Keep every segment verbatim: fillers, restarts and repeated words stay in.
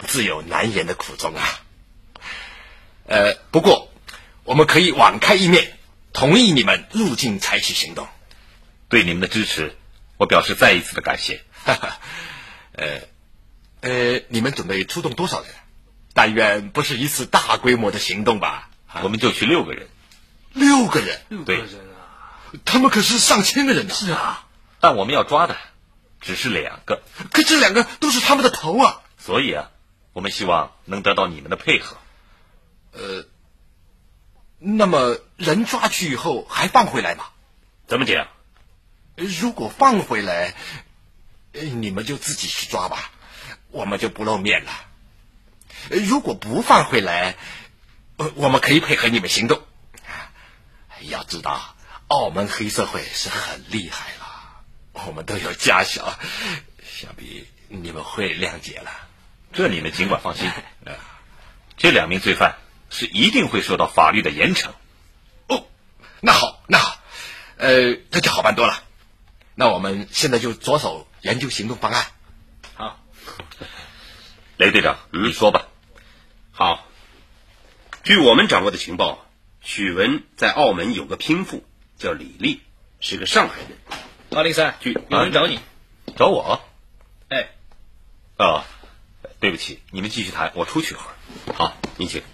自有难言的苦衷啊。呃，不过我们可以网开一面，同意你们入境采取行动。 对你们的支持，我表示再一次的感谢。 呃呃，你们准备出动多少人？但愿不是一次大规模的行动吧？ 啊、我们就去六个人。 六个人？ 六个人啊！ 他们可是上千个人呢。 是啊， 但我们要抓的只是两个。 可这两个都是他们的头啊！ 所以啊，我们希望能得到你们的配合。 呃，那么人抓去以后还放回来吗？ 怎么讲？ 如果放回来，你们就自己去抓吧，我们就不露面了。如果不放回来，我们可以配合你们行动。要知道，澳门黑社会是很厉害了，我们都有家小，想必你们会谅解了。 这你们尽管放心，这两名罪犯是一定会受到法律的严惩。 哦，那好，那好，呃，这就好办多了。那我们现在就着手研究行动方案。 好， 雷队长，嗯、你说吧。 好，据我们掌握的情报，许文在澳门有个拼妇，叫李丽，是个上海人。 八零三， 据有人找你。 啊、找我？ 哎， 哦，对不起，你们继续谈，我出去会儿。 好，您请。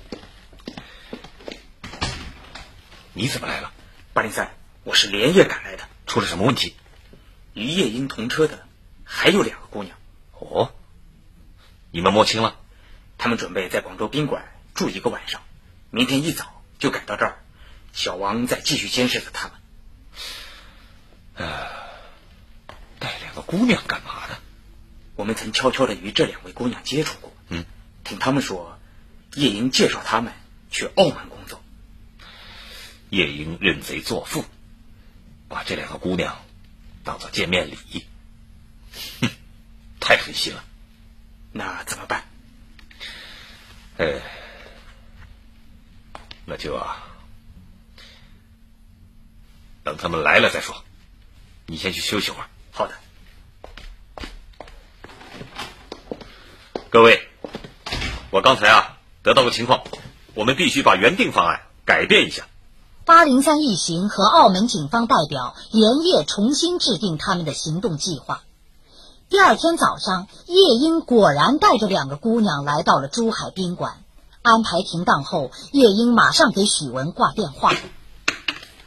你怎么来了？ 八零三，我是连夜赶来的。 出了什么问题？ 与叶英同车的还有两个姑娘。 哦，你们摸清了？ 他们准备在广州宾馆住一个晚上，明天一早就赶到这儿。小王在继续监视着他们。 呃，带两个姑娘干嘛的？ 我们曾悄悄地与这两位姑娘接触过。 嗯， 听他们说，叶英介绍他们去澳门工作。 叶英认贼作父，把这两个姑娘当作见面礼，哼，太狠心了。 那怎么办？ 呃，那就啊，等他们来了再说。你先去休息会儿。 好的。 各位，我刚才啊得到个情况，我们必须把原定方案改变一下。 八零三一行和澳门警方代表连夜重新制定他们的行动计划。第二天早上，叶英果然带着两个姑娘来到了珠海宾馆。安排停当后，叶英马上给许文挂电话。